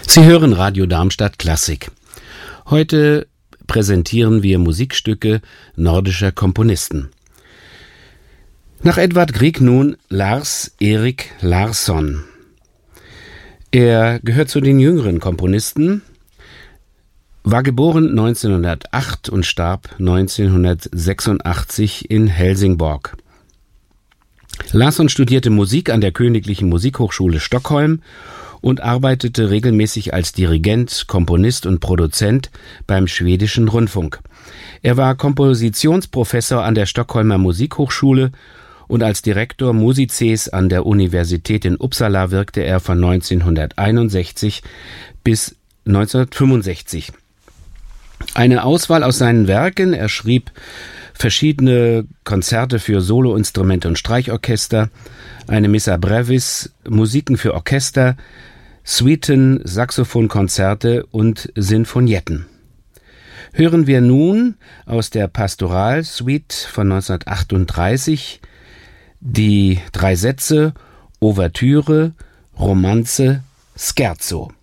Sie hören Radio Darmstadt Klassik. Heute präsentieren wir Musikstücke nordischer Komponisten. Nach Edvard Grieg nun Lars Erik Larsson. Er gehört zu den jüngeren Komponisten, war geboren 1908 und starb 1986 in Helsingborg. Larsson studierte Musik an der Königlichen Musikhochschule Stockholm und arbeitete regelmäßig als Dirigent, Komponist und Produzent beim Schwedischen Rundfunk. Er war Kompositionsprofessor an der Stockholmer Musikhochschule und als Direktor Musices an der Universität in Uppsala wirkte er von 1961 bis 1965. Eine Auswahl aus seinen Werken: er schrieb verschiedene Konzerte für Soloinstrumente und Streichorchester, eine Missa Brevis, Musiken für Orchester, Suiten, Saxophonkonzerte und Sinfonietten. Hören wir nun aus der Pastoralsuite von 1938 die 3 Sätze Ouvertüre, Romanze, Scherzo.